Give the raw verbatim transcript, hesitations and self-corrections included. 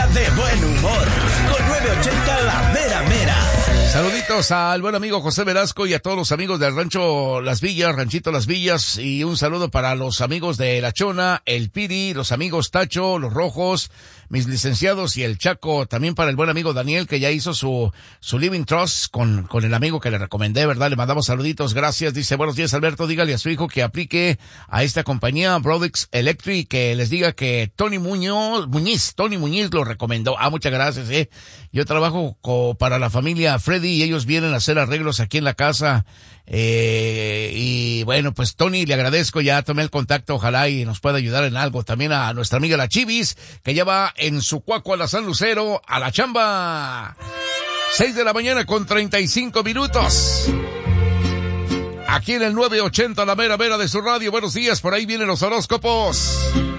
día de buen humor. Con nueve ochenta La Mera Mera. Saluditos al buen amigo José Velasco y a todos los amigos del rancho Las Villas, Ranchito Las Villas, y un saludo para los amigos de La Chona, el Piri, los amigos Tacho, los Rojos, mis licenciados y el Chaco, también para el buen amigo Daniel que ya hizo su su Living Trust con con el amigo que le recomendé, ¿verdad? Le mandamos saluditos, gracias. Dice, buenos días Alberto, dígale a su hijo que aplique a esta compañía Brodix Electric, que les diga que Tony Muñoz, Muñiz, Tony Muñiz lo recomendó. Ah, muchas gracias, eh. Yo trabajo co, para la familia Freddy y ellos vienen a hacer arreglos aquí en la casa. Eh, y bueno, pues Tony, le agradezco, ya tomé el contacto, ojalá y nos pueda ayudar en algo. También a nuestra amiga la Chivis, que ya va en su cuaco a la San Lucero, a la chamba. Seis de la mañana con treinta y cinco minutos. Aquí en el nueve ochenta, la mera mera de su radio. Buenos días, por ahí vienen los horóscopos.